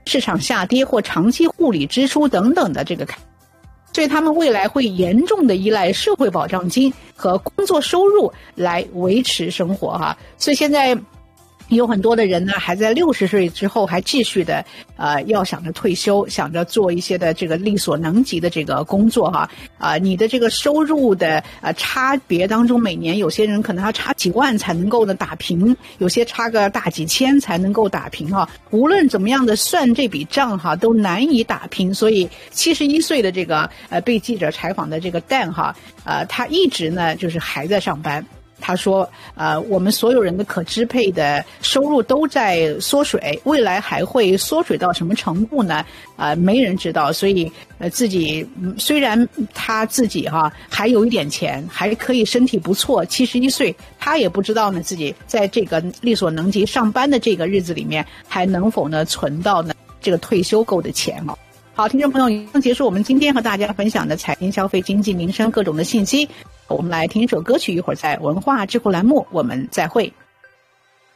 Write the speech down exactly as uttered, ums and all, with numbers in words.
市场下跌或长期护理支出等等的这个开，所以他们未来会严重的依赖社会保障金和工作收入来维持生活哈。所以现在有很多的人呢，还在六十岁之后还继续的呃要想着退休，想着做一些的这个力所能及的这个工作哈。啊、呃，你的这个收入的呃差别当中，每年有些人可能要差几万才能够呢打平，有些差个大几千才能够打平哈。无论怎么样的算这笔账哈，都难以打平。所以七十一岁的这个呃被记者采访的这个Dan哈，呃，他一直呢就是还在上班。他说呃，我们所有人的可支配的收入都在缩水，未来还会缩水到什么程度呢？呃，没人知道。所以呃，自己虽然他自己哈还有一点钱，还可以身体不错，七十一岁，他也不知道呢自己在这个力所能及上班的这个日子里面还能否呢存到呢这个退休够的钱哦。好，听众朋友，以上结束我们今天和大家分享的财经、消费、经济、民生各种的信息。我们来听一首歌曲，一会儿在文化智库栏目我们再会。